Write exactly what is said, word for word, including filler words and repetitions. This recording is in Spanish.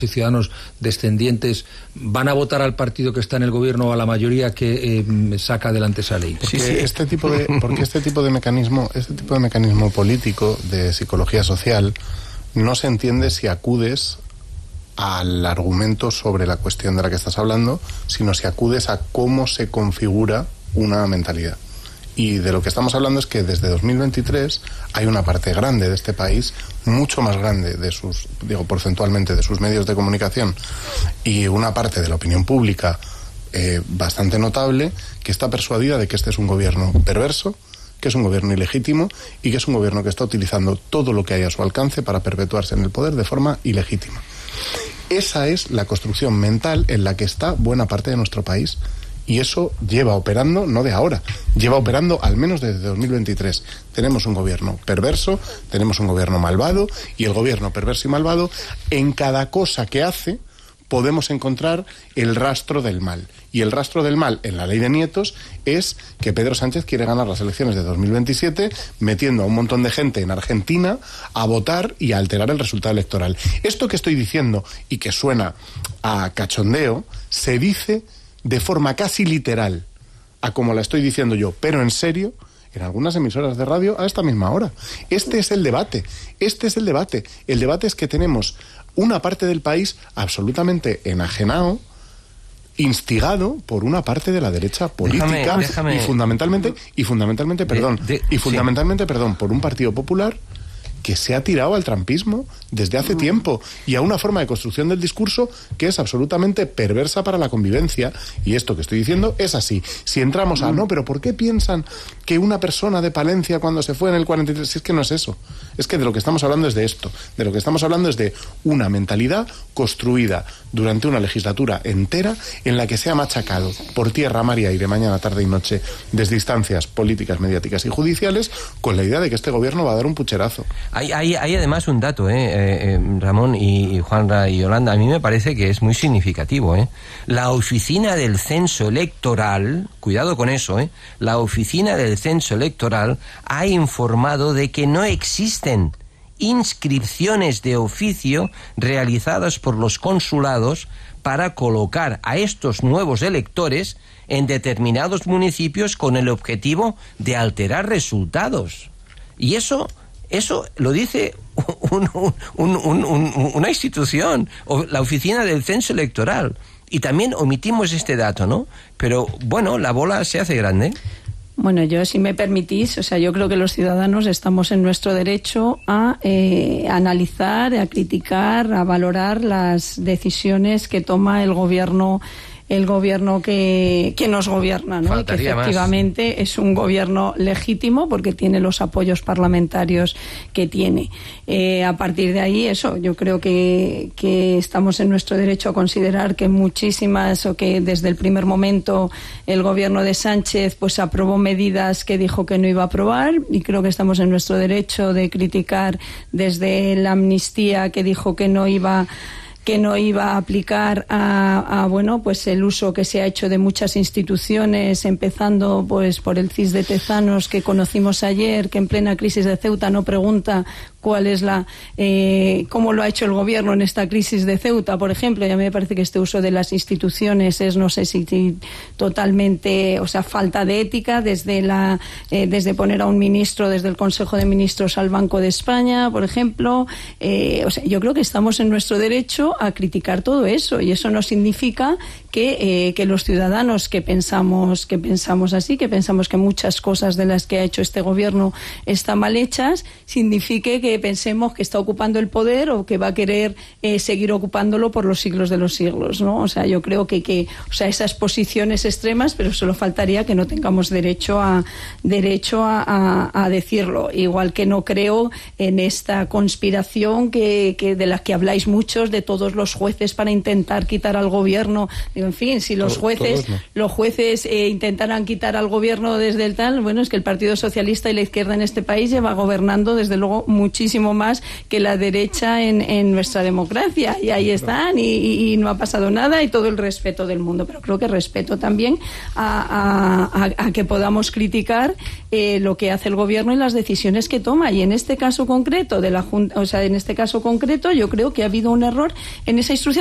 y ciudadanos descendientes van a votar al partido que está en el gobierno o a la mayoría que eh, saca adelante esa ley. Porque sí, sí. este tipo de porque este tipo de mecanismo este tipo de mecanismo político de psicología social no se entiende si acudes al argumento sobre la cuestión de la que estás hablando, sino si acudes a cómo se configura una mentalidad. Y de lo que estamos hablando es que desde dos mil veintitrés hay una parte grande de este país, mucho más grande de sus, digo, porcentualmente de sus medios de comunicación, y una parte de la opinión pública eh, bastante notable, que está persuadida de que este es un gobierno perverso, que es un gobierno ilegítimo y que es un gobierno que está utilizando todo lo que hay a su alcance para perpetuarse en el poder de forma ilegítima. Esa es la construcción mental en la que está buena parte de nuestro país. Y eso lleva operando, no de ahora, lleva operando al menos desde dos mil veintitrés. Tenemos un gobierno perverso, tenemos un gobierno malvado, y el gobierno perverso y malvado, en cada cosa que hace, podemos encontrar el rastro del mal. Y el rastro del mal en la ley de nietos es que Pedro Sánchez quiere ganar las elecciones de dos mil veintisiete metiendo a un montón de gente en Argentina a votar y a alterar el resultado electoral. Esto que estoy diciendo, y que suena a cachondeo, se dice de forma casi literal a como la estoy diciendo yo, pero en serio, en algunas emisoras de radio a esta misma hora. Este es el debate, este es el debate. El debate es que tenemos una parte del país absolutamente enajenado, instigado por una parte de la derecha política, déjame, déjame. y fundamentalmente, y fundamentalmente, perdón, de, de, y fundamentalmente, sí. perdón, por un Partido Popular que se ha tirado al trampismo desde hace tiempo y a una forma de construcción del discurso que es absolutamente perversa para la convivencia. Y esto que estoy diciendo es así. Si entramos a, no, pero ¿por qué piensan que una persona de Palencia cuando se fue en el cuarenta y tres? Si es que no es eso. Es que de lo que estamos hablando es de esto. De lo que estamos hablando es de una mentalidad construida durante una legislatura entera en la que se ha machacado por tierra, mar y aire, mañana, tarde y noche, desde instancias políticas, mediáticas y judiciales, con la idea de que este gobierno va a dar un pucherazo. Hay, hay, hay además un dato, ¿eh? Eh, eh, Ramón y, y Juanra y Yolanda, a mí me parece que es muy significativo, ¿eh? La oficina del censo electoral, cuidado con eso, ¿eh? La oficina del censo electoral ha informado de que no existen inscripciones de oficio realizadas por los consulados para colocar a estos nuevos electores en determinados municipios con el objetivo de alterar resultados. Y eso... Eso lo dice un, un, un, un, un, una institución, o la oficina del censo electoral. Y también omitimos este dato, ¿no? Pero, bueno, la bola se hace grande. Bueno, yo, si me permitís, o sea, yo creo que los ciudadanos estamos en nuestro derecho a eh, analizar, a criticar, a valorar las decisiones que toma el gobierno el gobierno que, que nos gobierna, ¿no? Y que efectivamente más. Es un gobierno legítimo porque tiene los apoyos parlamentarios que tiene. Eh, a partir de ahí, eso, yo creo que, que estamos en nuestro derecho a considerar que muchísimas, o que desde el primer momento el gobierno de Sánchez pues aprobó medidas que dijo que no iba a aprobar, y creo que estamos en nuestro derecho de criticar desde la amnistía que dijo que no iba que no iba a aplicar a, a bueno pues el uso que se ha hecho de muchas instituciones, empezando pues por el C I S de Tezanos que conocimos ayer, que en plena crisis de Ceuta no pregunta cuál es la eh, cómo lo ha hecho el gobierno en esta crisis de Ceuta, por ejemplo. Y a mí me parece que este uso de las instituciones es, no sé si, si totalmente, o sea, falta de ética, desde la eh, desde poner a un ministro desde el Consejo de Ministros al Banco de España, por ejemplo. Eh, o sea, yo creo que estamos en nuestro derecho a criticar todo eso, y eso no significa que, eh, que los ciudadanos que pensamos que pensamos así, que pensamos que muchas cosas de las que ha hecho este gobierno están mal hechas, signifique que pensemos que está ocupando el poder o que va a querer eh, seguir ocupándolo por los siglos de los siglos, ¿no? O sea, yo creo que, que o sea, esas posiciones extremas, pero solo faltaría que no tengamos derecho a derecho a, a, a decirlo. Igual que no creo en esta conspiración que, que de la que habláis muchos, de todos los jueces para intentar quitar al gobierno. Digo, en fin, si los jueces no. los jueces eh, intentaran quitar al gobierno desde el tal, bueno, es que el Partido Socialista y la izquierda en este país lleva gobernando desde luego muchísimo más que la derecha en, en nuestra democracia, y ahí están, y, y, y no ha pasado nada, y todo el respeto del mundo, pero creo que respeto también a, a, a, a que podamos criticar eh, lo que hace el gobierno y las decisiones que toma. Y en este caso concreto de la Junta, o sea, en este caso concreto yo creo que ha habido un error en esa instrucción